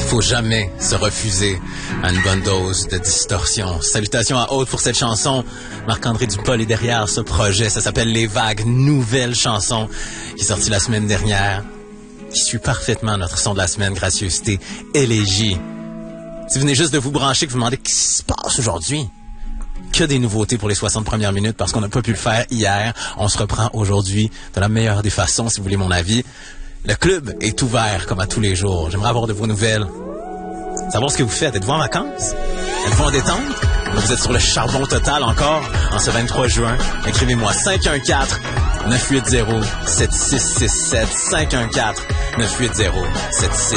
Faut jamais se refuser à une bonne dose de distorsion. Salutations à Aude pour cette chanson. Marc-André Dupol est derrière ce projet. Ça s'appelle Les Vagues, nouvelle chanson qui est sortie la semaine dernière, qui suit parfaitement notre son de la semaine, Gracieuseté, Élégie. Si vous venez juste de vous brancher, que vous vous demandez qu'est-ce qui se passe aujourd'hui, que des nouveautés pour les 60 premières minutes parce qu'on n'a pas pu le faire hier. On se reprend aujourd'hui de la meilleure des façons, si vous voulez mon avis. Le club est ouvert comme à tous les jours. J'aimerais avoir de vos nouvelles. Savoir ce que vous faites. Êtes-vous en vacances? Êtes-vous en détente? Vous êtes sur le charbon total encore en ce 23 juin. Écrivez-moi 514-980-7667. 514-980-7667.